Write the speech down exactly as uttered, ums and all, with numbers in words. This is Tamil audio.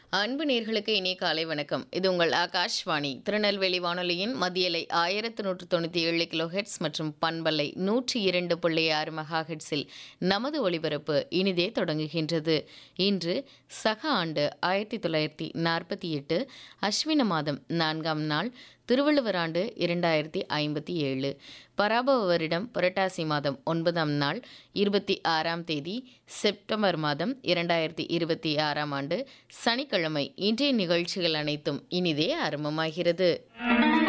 அன்பு நேர்களுக்கு இனிய காலை வணக்கம். இது உங்கள் ஆகாஷ்வாணி திருநெல்வேலி வானொலியின் மத்தியலை ஆயிரத்து நூற்று தொண்ணூற்றி ஏழு கிலோ ஹெட்ஸ் மற்றும் பண்பலை நூற்றி இரண்டு புள்ளி ஆறு மெகா ஹெட்ஸில் நமது ஒளிபரப்பு இனிதே தொடங்குகின்றது. இன்று சக ஆண்டு ஆயிரத்தி தொள்ளாயிரத்தி நாற்பத்தி எட்டு அஸ்வின மாதம் நான்காம் நாள் திருவள்ளுவர் ஆண்டு இரண்டாயிரத்தி ஐம்பத்தி ஏழு பராபவ வருடம் புரட்டாசி மாதம் ஒன்பதாம் நாள் இருபத்தி ஆறாம் தேதி செப்டம்பர் மாதம் இரண்டாயிரத்தி இருபத்தி ஆறாம் ஆண்டு சனிக்கிழமை. இன்றைய நிகழ்ச்சிகள் அனைத்தும் இனிதே ஆரம்பமாகிறது.